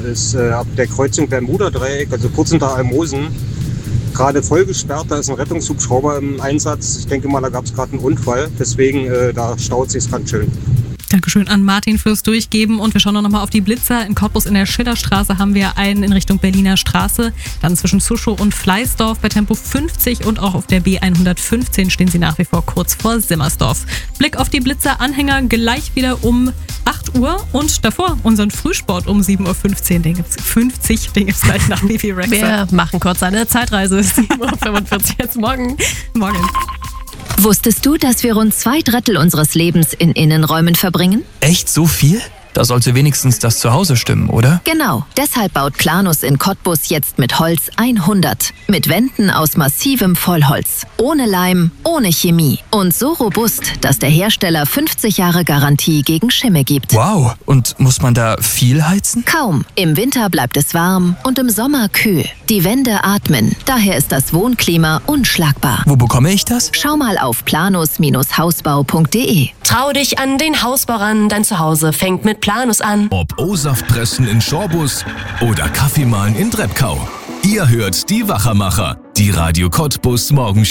ist ab der Kreuzung Bermuda-Dreieck, also kurz hinter Almosen, gerade voll gesperrt. Da ist ein Rettungshubschrauber im Einsatz. Ich denke mal, da gab es gerade einen Unfall. Deswegen, da staut sich ganz schön. Dankeschön an Martin fürs Durchgeben. Und wir schauen noch mal auf die Blitzer. In Cottbus in der Schillerstraße haben wir einen in Richtung Berliner Straße. Dann zwischen Zuschow und Fleißdorf bei Tempo 50 und auch auf der B115 stehen sie nach wie vor kurz vor Simmersdorf. Blick auf die Blitzer-Anhänger gleich wieder um 8 Uhr und davor unseren Frühsport um 7.15 Uhr. Den gibt's gleich nach Bibi Rexha. Wir machen kurz eine Zeitreise. 7.45 Uhr jetzt morgen. Wusstest du, dass wir rund 2/3 unseres Lebens in Innenräumen verbringen? Echt so viel? Da sollte wenigstens das Zuhause stimmen, oder? Genau. Deshalb baut Planus in Cottbus jetzt mit Holz 100. Mit Wänden aus massivem Vollholz. Ohne Leim, ohne Chemie. Und so robust, dass der Hersteller 50 Jahre Garantie gegen Schimmel gibt. Wow. Und muss man da viel heizen? Kaum. Im Winter bleibt es warm und im Sommer kühl. Die Wände atmen. Daher ist das Wohnklima unschlagbar. Wo bekomme ich das? Schau mal auf planus-hausbau.de. Trau dich an den Hausbau ran. Dein Zuhause fängt mit Planus an. Ob O-Saft pressen in Schorbus oder Kaffee mahlen in Treppkau. Ihr hört die Wachermacher, die Radio Cottbus Morgen